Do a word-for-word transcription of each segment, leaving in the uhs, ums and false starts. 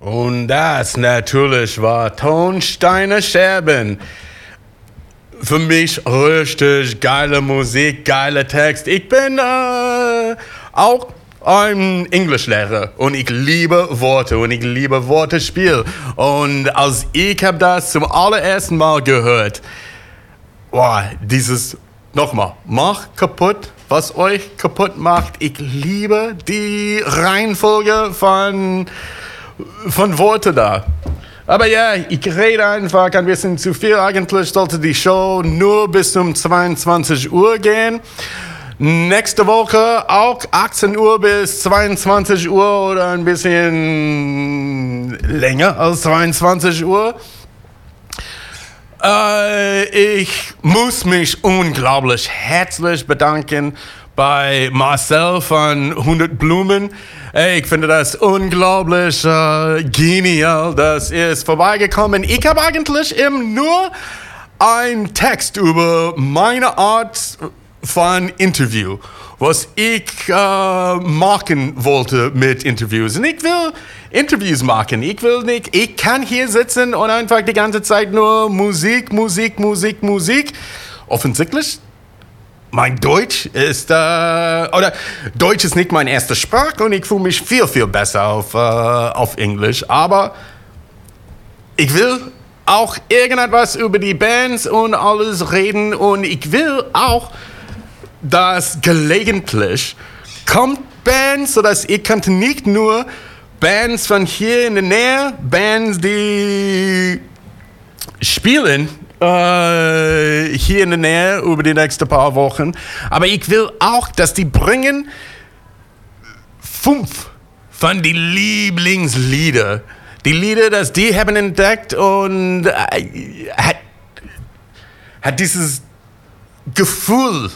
Und das natürlich war Tonsteine Scherben. Für mich richtig geile Musik, geiler Text. Ich bin äh, auch ein Englischlehrer und ich liebe Worte und ich liebe Wortespiel. Und als ich habe das zum allerersten Mal gehört, wow, dieses, nochmal, mach kaputt, was euch kaputt macht. Ich liebe die Reihenfolge von, von Worten da. Aber ja, ich rede einfach ein bisschen zu viel. Eigentlich sollte die Show nur bis um zweiundzwanzig Uhr gehen. Nächste Woche auch achtzehn Uhr bis zweiundzwanzig Uhr oder ein bisschen länger als zweiundzwanzig Uhr. Äh, ich muss mich unglaublich herzlich bedanken bei Marcel von hundert Blumen. Ich finde das unglaublich äh, genial, dass er ist vorbeigekommen. Ich habe eigentlich eben nur einen Text über meine Art von Interview, was ich äh, machen wollte mit Interviews. Und ich will Interviews machen. Ich will nicht, ich kann hier sitzen und einfach die ganze Zeit nur Musik, Musik, Musik, Musik. Offensichtlich, mein Deutsch ist, äh, oder Deutsch ist nicht meine erste Sprache und ich fühle mich viel, viel besser auf, äh, auf Englisch. Aber ich will auch irgendetwas über die Bands und alles reden und ich will auch, dass gelegentlich kommt Bands, sodass ich kannte nicht nur Bands von hier in der Nähe, Bands, die spielen äh, hier in der Nähe über die nächsten paar Wochen, aber ich will auch, dass die bringen fünf von die Lieblingslieder, die Lieder, dass die haben entdeckt und äh, hat, hat dieses Gefühl,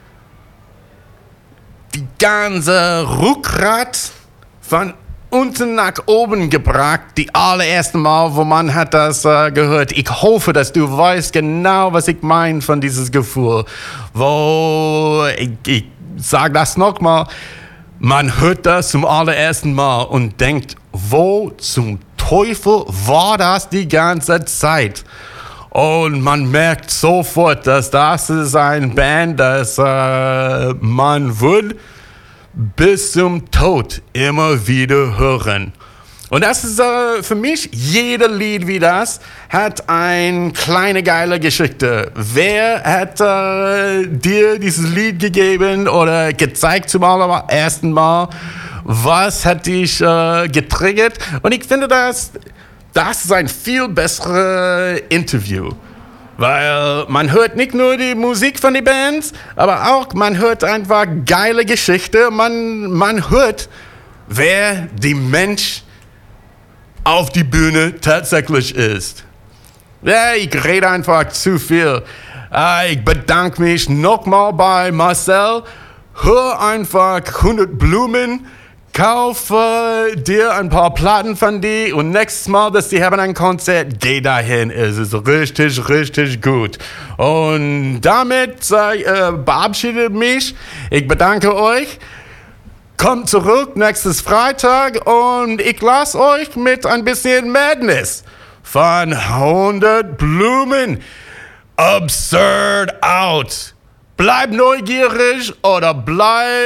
die ganze Rückgrat von unten nach oben gebracht, die allererste Mal, wo man hat das äh, gehört. Ich hoffe, dass du weißt genau, was ich meine von dieses Gefühl. Wo, ich, ich sage das nochmal, man hört das zum allerersten Mal und denkt, wo zum Teufel war das die ganze Zeit? Und man merkt sofort, dass das ist ein Band, das äh, man wird bis zum Tod immer wieder hören. Und das ist äh, für mich, jeder Lied wie das hat eine kleine geile Geschichte. Wer hat äh, dir dieses Lied gegeben oder gezeigt zum allerersten Mal? Was hat dich äh, getriggert? Und ich finde, das, das ist ein viel besseres Interview. Weil man hört nicht nur die Musik von den Bands, aber auch man hört einfach geile Geschichte. Man, man hört, wer die Mensch auf die Bühne tatsächlich ist. Ja, ich rede einfach zu viel. Ich bedanke mich nochmal bei Marcel. Hör einfach hundert Blumen. Kauf äh, dir ein paar Platten von die und nächstes Mal, dass die haben ein Konzert, geh dahin, es ist richtig, richtig gut. Und damit äh, verabschiede mich, ich bedanke euch, kommt zurück nächstes Freitag und ich lasse euch mit ein bisschen Madness von hundert Blumen. Absurd out. Bleib neugierig oder bleib